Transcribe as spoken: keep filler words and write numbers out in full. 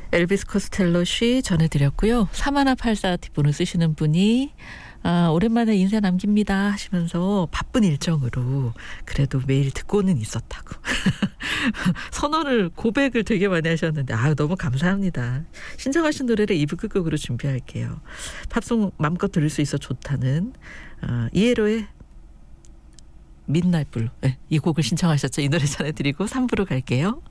엘비스 코스텔로 씨 전해드렸고요. 삼일팔사 뒷번호 쓰시는 분이 아, 오랜만에 인사 남깁니다 하시면서 바쁜 일정으로 그래도 매일 듣고는 있었다고. 선언을 고백을 되게 많이 하셨는데 아 너무 감사합니다. 신청하신 노래를 이 부 끝곡으로 준비할게요. 팝송 마음껏 들을 수 있어 좋다는 어, 이에로의 midnight blue 네, 이 곡을 신청하셨죠. 이 노래 전해드리고 삼 부로 갈게요.